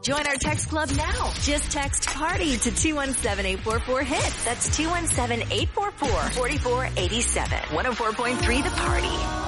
Join our text club now. Just text PARTY to 217-844-HIT. That's 217-844-4487. 104.3 The Party.